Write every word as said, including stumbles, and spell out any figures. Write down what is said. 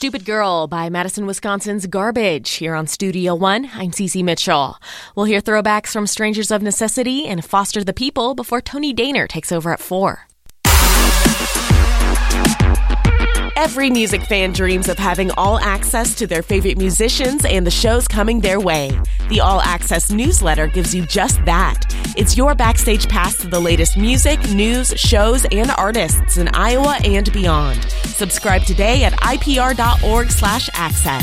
Stupid Girl by Madison, Wisconsin's Garbage. Here on Studio One, I'm Cece Mitchell. We'll hear throwbacks from Strangers of Necessity and Foster the People before Tony Daner takes over at four. Every music fan dreams of having all access to their favorite musicians and the shows coming their way. The All Access newsletter gives you just that. It's your backstage pass to the latest music, news, shows, and artists in Iowa and beyond. Subscribe today at I P R dot org slash access.